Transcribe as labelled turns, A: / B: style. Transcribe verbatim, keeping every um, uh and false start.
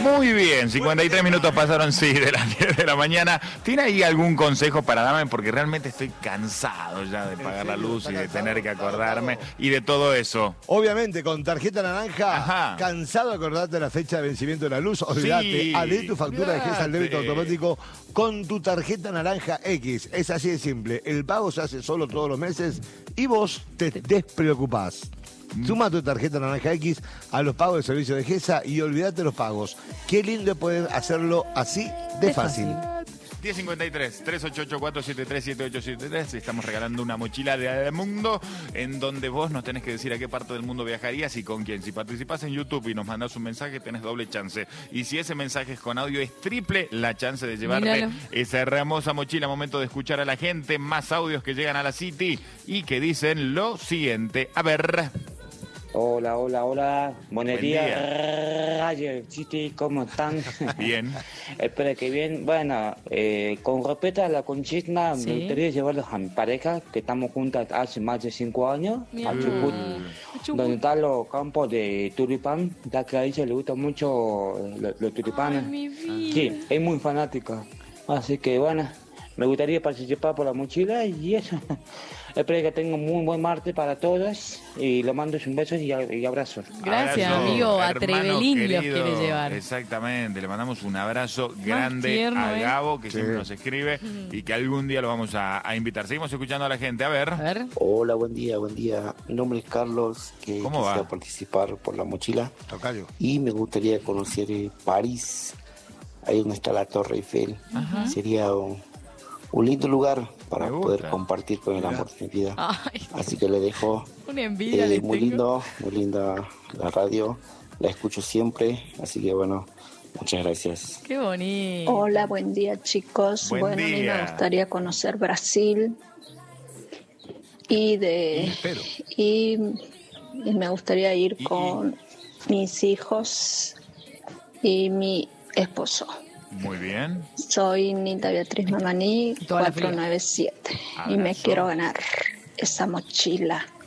A: Muy bien, cincuenta y tres minutos pasaron, sí, de las diez de la mañana. ¿Tiene ahí algún consejo para darme? Porque realmente estoy cansado ya de pagar la luz y de tener que acordarme y de todo eso.
B: Obviamente, con tarjeta naranja,
A: Ajá.
B: cansado de acordarte de la fecha de vencimiento de la luz, olvídate,
A: Sí,
B: adherí tu factura de GESA al débito
A: olvídate.
B: automático con tu tarjeta naranja X. Es así de simple, el pago se hace solo todos los meses y vos te despreocupás. Suma tu tarjeta naranja X a los pagos de servicio de GESA y olvídate los pagos. Qué lindo poder hacerlo así de fácil.
A: diez cincuenta y tres, tres ocho ocho, cuatro siete tres, siete ocho siete tres. Estamos regalando una mochila de mundo en donde vos nos tenés que decir a qué parte del mundo viajarías y con quién. Si participás en YouTube y nos mandás un mensaje, tenés doble chance. Y si ese mensaje es con audio, es triple la chance de llevarte
C: Míralo.
A: esa hermosa mochila. Momento de escuchar a la gente. Más audios que llegan a la City y que dicen lo siguiente. A ver.
D: Hola, hola, hola. Buenos
A: Buen
D: días,
A: día.
D: Radio City, ¿cómo están?
A: Bien.
D: Espero que bien. Bueno, eh, con respecto a la consigna,
C: Sí.
D: me gustaría llevarlos a mi pareja, que estamos juntas hace más de cinco años,
C: Mi
D: a
C: amor.
D: Chubut,
C: A Chubut.
D: donde están los campos de tulipán, ya que a ella le gustan mucho los, los tulipanes.
C: Ay, mi vida.
D: Sí, es muy fanática. Así que bueno, me gustaría participar por la mochila y eso. Espero que tengan un muy buen martes para todos y le mando un beso y, y abrazos.
C: Gracias,
A: Abrazo,
C: amigo. A
A: hermano
C: Trevelin los
A: querido.
C: quiere llevar.
A: Exactamente, le mandamos un abrazo grande
C: tierno,
A: a
C: ¿eh?
A: Gabo, que
B: Sí.
A: siempre nos escribe y que algún día lo vamos a, a invitar. Seguimos escuchando a la gente, a ver.
C: A ver.
E: Hola, buen día, buen día. Mi nombre es Carlos, que
A: ¿Cómo
E: quisiera
A: va?
E: participar por la mochila
B: Tocayo.
E: y me gustaría conocer eh, París, ahí donde está la Torre Eiffel. Sería un, un lindo lugar para
A: Me gusta.
E: poder compartir con el amor de mi vida.
C: Ay,
E: Así que le dejo
C: una envidia
E: eh,
C: le
E: muy
C: tengo.
E: lindo, muy linda la radio, la escucho siempre, así que bueno, muchas gracias.
C: Qué bonito.
F: Hola, buen día chicos.
A: Buen
F: bueno, a mí
A: día.
F: me gustaría conocer Brasil y de
B: Pero,
F: y, y me gustaría ir
A: Y-
F: con mis hijos y mi esposo.
A: Muy bien.
F: Soy Nita Beatriz Mamani,
C: Toda la fría.
F: cuatrocientos noventa y siete y me
A: Abrazo.
F: quiero ganar esa mochila.